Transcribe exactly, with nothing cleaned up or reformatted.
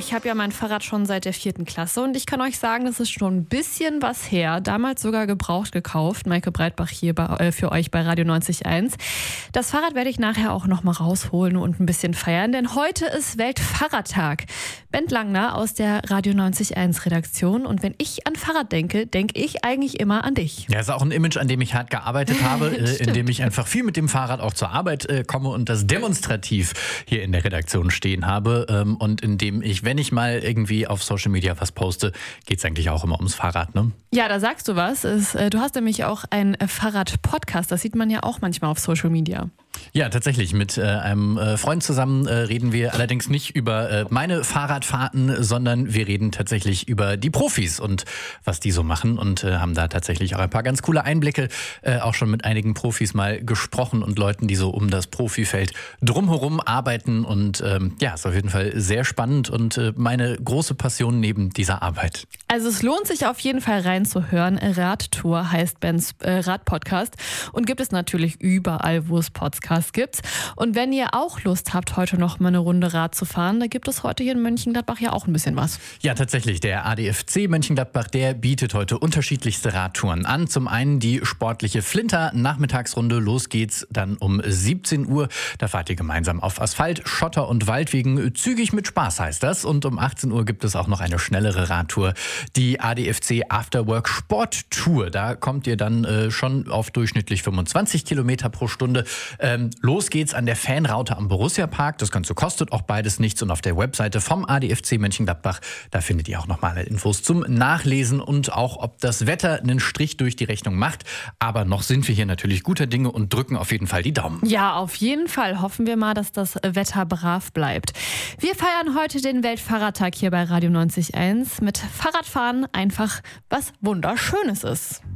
Ich habe ja mein Fahrrad schon seit der vierten Klasse und ich kann euch sagen, das ist schon ein bisschen was her. Damals sogar gebraucht gekauft. Maike Breitbach hier bei, äh, für euch bei Radio neunzig Komma eins. Das Fahrrad werde ich nachher auch noch mal rausholen und ein bisschen feiern, denn heute ist Weltfahrradtag. Bent Langner aus der Radio neunzig Komma eins Redaktion. Und wenn ich an Fahrrad denke, denke ich eigentlich immer an dich. Ja, ist auch ein Image, an dem ich hart gearbeitet habe, äh, in dem ich einfach viel mit dem Fahrrad auch zur Arbeit äh, komme und das demonstrativ hier in der Redaktion stehen habe. Ähm, und in dem ich, wenn ich mal irgendwie auf Social Media was poste, geht es eigentlich auch immer ums Fahrrad, ne? Ja, da sagst du was. Es, äh, du hast nämlich auch einen äh, Fahrrad-Podcast. Das sieht man ja auch manchmal auf Social Media. Ja, tatsächlich. Mit äh, einem äh, Freund zusammen äh, reden wir allerdings nicht über äh, meine Fahrradfahrten, sondern wir reden tatsächlich über die Profis und was die so machen und äh, haben da tatsächlich auch ein paar ganz coole Einblicke, äh, auch schon mit einigen Profis mal gesprochen und Leuten, die so um das Profifeld drumherum arbeiten und ähm, ja, ist auf jeden Fall sehr spannend und äh, meine große Passion neben dieser Arbeit. Also es lohnt sich auf jeden Fall reinzuhören. Radtour heißt Bens äh, Radpodcast und gibt es natürlich überall, wo es Podcasts gibt. Und wenn ihr auch Lust habt, heute noch mal eine Runde Rad zu fahren, da gibt es heute hier in Mönchengladbach ja auch ein bisschen was. Ja, tatsächlich. Der A D F C Mönchengladbach, der bietet heute unterschiedlichste Radtouren an. Zum einen die sportliche Flinter-Nachmittagsrunde. Los geht's dann um siebzehn Uhr. Da fahrt ihr gemeinsam auf Asphalt, Schotter und Waldwegen. Zügig mit Spaß heißt das. Und um achtzehn Uhr gibt es auch noch eine schnellere Radtour. Die A D F C Afterwork Sporttour. Da kommt ihr dann äh, schon auf durchschnittlich fünfundzwanzig Kilometer pro Stunde. Ähm, los geht's an der Fanraute am Borussia-Park. Das Ganze kostet auch beides nichts. Und auf der Webseite vom A D F C Mönchengladbach, da findet ihr auch noch mal Infos zum Nachlesen und auch, ob das Wetter einen Strich durch die Rechnung macht. Aber noch sind wir hier natürlich guter Dinge und drücken auf jeden Fall die Daumen. Ja, auf jeden Fall hoffen wir mal, dass das Wetter brav bleibt. Wir feiern heute den Weltfahrradtag hier bei Radio neunzig Komma eins. Mit Fahrradfahren einfach was Wunderschönes ist.